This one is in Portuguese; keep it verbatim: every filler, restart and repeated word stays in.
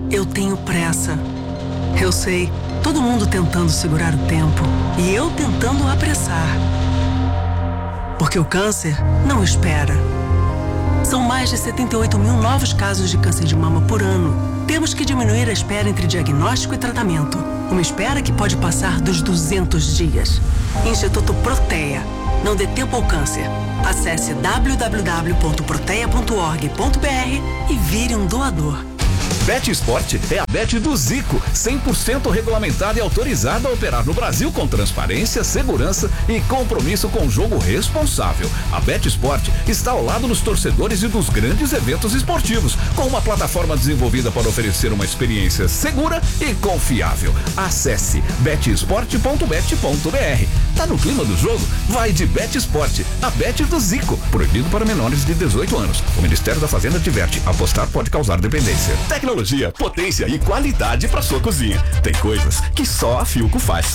Eu tenho pressa. Eu sei, todo mundo tentando segurar o tempo e eu tentando apressar. Porque o câncer não espera. São mais de setenta e oito mil novos casos de câncer de mama por ano. Temos que diminuir a espera entre diagnóstico e tratamento. Uma espera que pode passar dos duzentos dias. Instituto Protea. Não dê tempo ao câncer. Acesse w w w ponto protea ponto org ponto b r e vire um doador. Bet Sport é a Bet do Zico, cem por cento regulamentada e autorizada a operar no Brasil com transparência, segurança e compromisso com o jogo responsável. A Bet Sport está ao lado dos torcedores e dos grandes eventos esportivos, com uma plataforma desenvolvida para oferecer uma experiência segura e confiável. Acesse bet sport ponto bet ponto b r. Tá no clima do jogo? Vai de Bet Sport, a Bet do Zico. Proibido para menores de dezoito anos. O Ministério da Fazenda adverte: apostar pode causar dependência. Tecnologia, potência e qualidade para sua cozinha. Tem coisas que só a Philco faz.